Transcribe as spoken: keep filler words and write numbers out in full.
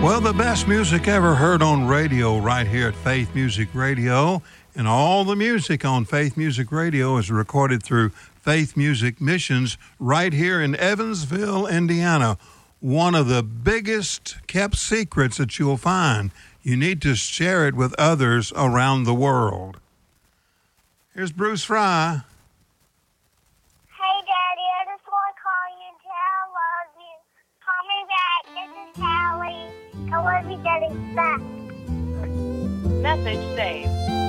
Well, the best music ever heard on radio right here at Faith Music Radio. And all the music on Faith Music Radio is recorded through Faith Music Missions right here in Evansville, Indiana. One of the biggest kept secrets that you'll find. You need to share it with others around the world. Here's Bruce Fry. Hey, Daddy, I just want to call you and say I love you. Call me back. This is Hallie. I love you, Daddy. Bye. Message saved.